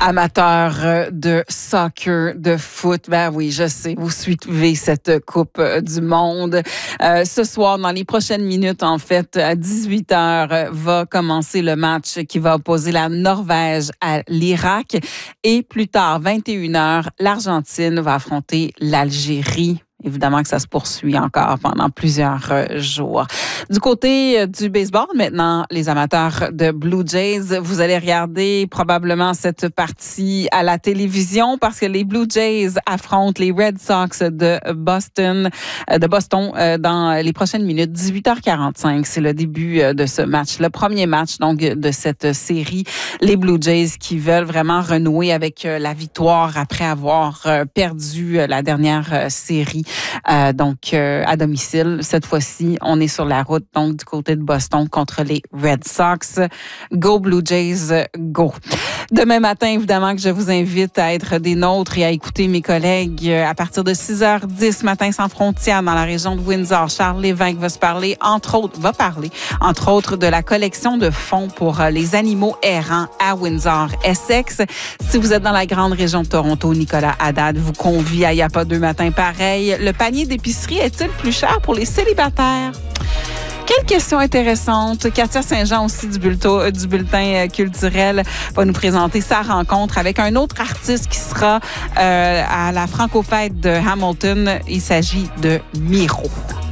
Amateurs de soccer, de foot, ben oui, je sais, vous suivez cette Coupe du Monde. Ce soir, dans les prochaines minutes, en fait, à 18h, va commencer le match qui va opposer la Norvège à l'Irak. Et plus tard, 21h, l'Argentine va affronter l'Algérie. Évidemment que ça se poursuit encore pendant plusieurs jours. Du côté du baseball, maintenant, les amateurs de Blue Jays, vous allez regarder probablement cette partie à la télévision parce que les Blue Jays affrontent les Red Sox de Boston dans les prochaines minutes. 18h45, c'est le début de ce match. Le premier match, donc, de cette série. Les Blue Jays qui veulent vraiment renouer avec la victoire après avoir perdu la dernière série. À domicile. Cette fois-ci, on est sur la route, donc, du côté de Boston contre les Red Sox. Go Blue Jays, go! Demain matin, évidemment, que je vous invite à être des nôtres et à écouter mes collègues à partir de 6h10, Matin sans frontières, dans la région de Windsor. Charles Lévesque va parler, entre autres, de la collection de fonds pour les animaux errants à Windsor, Essex. Si vous êtes dans la grande région de Toronto, Nicolas Haddad vous convie à « Y a pas deux matins pareils ». Le panier d'épicerie est-il plus cher pour les célibataires? Quelle question intéressante. Katia Saint-Jean aussi du bulletin culturel va nous présenter sa rencontre avec un autre artiste qui sera à la Franco-Fête de Hamilton. Il s'agit de Miro.